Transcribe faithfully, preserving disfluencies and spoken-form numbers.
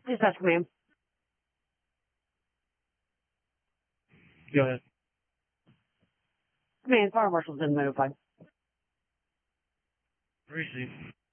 Dispatch command. Go ahead. Command, fire marshal's been notified. Receive.